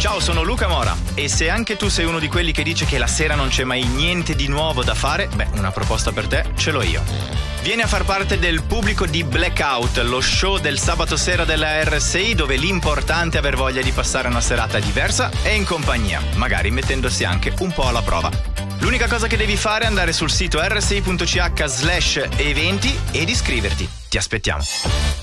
Ciao, sono Luca Mora e se anche tu sei uno di quelli che dice che la sera non c'è mai niente di nuovo da fare, una proposta per te ce l'ho io. Vieni a far parte del pubblico di Blackout, lo show del sabato sera della RSI, dove l'importante è aver voglia di passare una serata diversa e in compagnia, magari mettendosi anche un po' alla prova. L'unica cosa che devi fare è andare sul sito rsi.ch/eventi ed iscriverti. Ti aspettiamo.